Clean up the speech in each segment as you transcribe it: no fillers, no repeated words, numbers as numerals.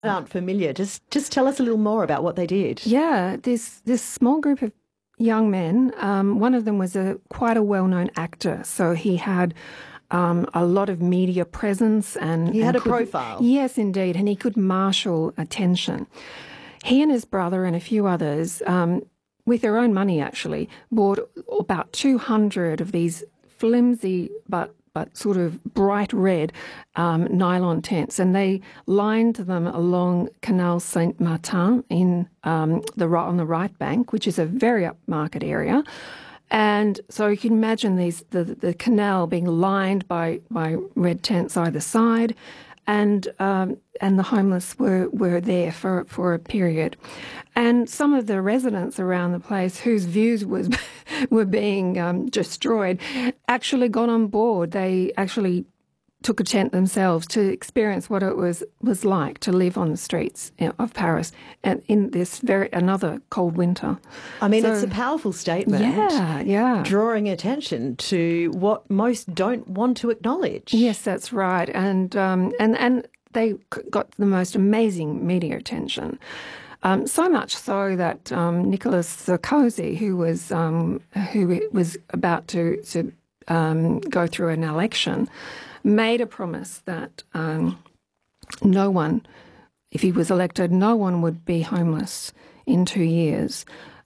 aren't familiar. Just tell us a little more about what they did. Yeah, this small group of young men, one of them was quite a well-known actor, so he had a lot of media presence and he had a profile. Yes, indeed, and he could marshal attention. He and his brother and a few others, with their own money actually, bought about 200 of these flimsy but sort of bright red nylon tents, and they lined them along Canal Saint-Martin on the right bank, which is a very upmarket area. And so you can imagine the canal being lined by red tents either side, and the homeless were there for a period. And some of the residents around the place whose views were being destroyed actually got on board. They actually took a tent themselves to experience what it was like to live on the streets of Paris and in this another cold winter. I mean, it's a powerful statement. Yeah. Drawing attention to what most don't want to acknowledge. Yes, that's right. And they got the most amazing media attention. So much so that Nicolas Sarkozy, who was about to go through an election, made a promise that no one, if he was elected, no one would be homeless in 2 years.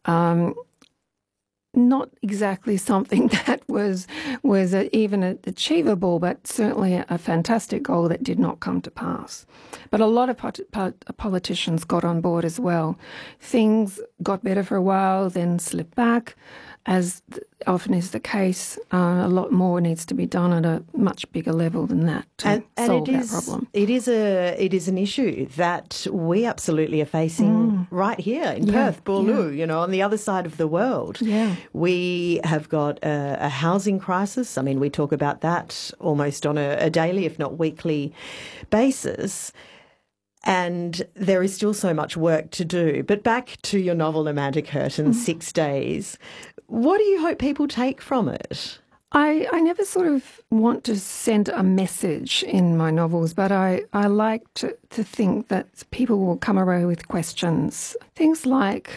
Not exactly something that was even achievable, but certainly a fantastic goal that did not come to pass. But a lot of politicians got on board as well. Things got better for a while, then slipped back. As often is the case, a lot more needs to be done at a much bigger level than that to solve that problem. It is an issue that we absolutely are facing right here in Perth, Boorloo, on the other side of the world. Yeah. We have got a housing crisis. I mean, we talk about that almost on a daily, if not weekly, basis. And there is still so much work to do. But back to your novel, Amanda Curtin, 6 Days. What do you hope people take from it? I never sort of want to send a message in my novels, but I like to think that people will come away with questions. Things like,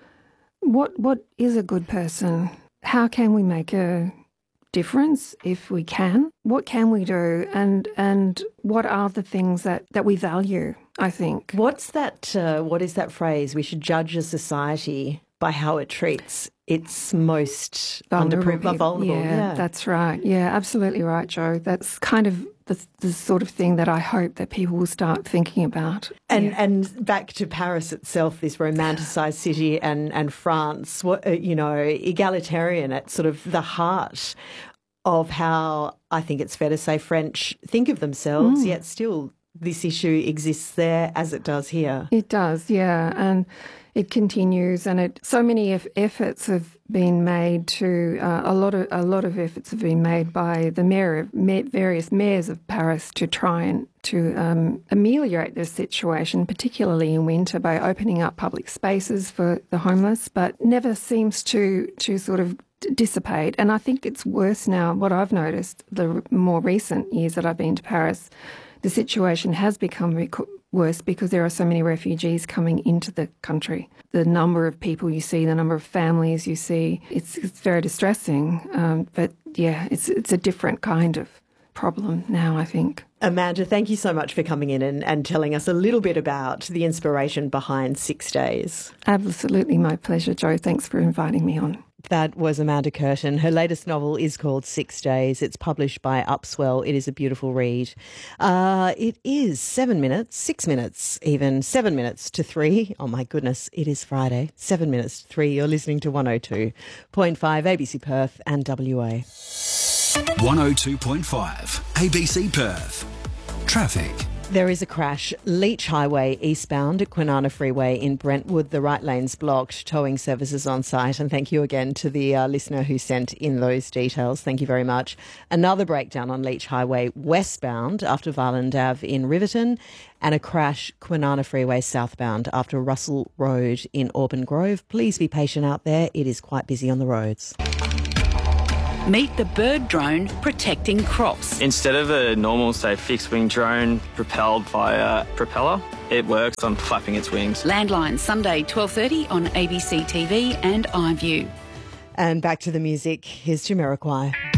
what is a good person? How can we make a difference if we can? What can we do? And what are the things that we value, I think? What is that phrase? We should judge a society by how it treats its most vulnerable. Yeah, that's right. Yeah, absolutely right, Jo. That's kind of the sort of thing that I hope that people will start thinking about. And back to Paris itself, this romanticised city, and France, egalitarian at sort of the heart of how I think it's fair to say French think of themselves, yet still this issue exists there as it does here. It does, yeah, and it continues, and so many efforts have been made to a lot of efforts have been made by the various mayors of Paris to try and to ameliorate this situation, particularly in winter, by opening up public spaces for the homeless, but never seems to sort of dissipate. And I think it's worse now. What I've noticed the more recent years that I've been to Paris, the situation has become worse because there are so many refugees coming into the country. The number of people you see, the number of families you see, it's very distressing. But yeah, it's a different kind of problem now, I think. Amanda, thank you so much for coming in and telling us a little bit about the inspiration behind 6 Days. Absolutely, my pleasure, Jo. Thanks for inviting me on. That was Amanda Curtin. Her latest novel is called 6 Days. It's published by Upswell. It is a beautiful read. It is 7 minutes, 6 minutes even, 7 minutes to 3. Oh my goodness, it is Friday. 7 minutes to 3. You're listening to 102.5 ABC Perth and WA. 102.5 ABC Perth. Traffic. There is a crash. Leach Highway eastbound at Kwinana Freeway in Brentwood. The right lane's blocked. Towing services on site. And thank you again to the listener who sent in those details. Thank you very much. Another breakdown on Leach Highway westbound after Varland Ave in Riverton. And a crash Kwinana Freeway southbound after Russell Road in Auburn Grove. Please be patient out there. It is quite busy on the roads. Meet the bird drone protecting crops. Instead of a normal, say, fixed-wing drone propelled by a propeller, it works on flapping its wings. Landline, Sunday 12:30 on ABC TV and iView. And back to the music. Here's Jamiroquai.